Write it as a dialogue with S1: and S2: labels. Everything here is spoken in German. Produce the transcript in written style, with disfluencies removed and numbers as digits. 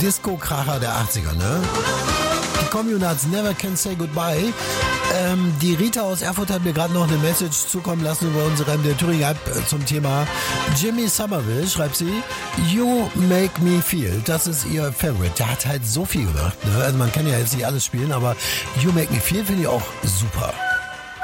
S1: Disco-Kracher der 80er, ne? Die Communards Never Can Say Goodbye. Die Rita aus Erfurt hat mir gerade noch eine Message zukommen lassen über unsere MDR Thüringen App zum Thema Jimmy Somerville, schreibt sie, You Make Me Feel. Das ist ihr Favorite. Der hat halt so viel gemacht, ne? Also man kann ja jetzt nicht alles spielen, aber You Make Me Feel finde ich auch super.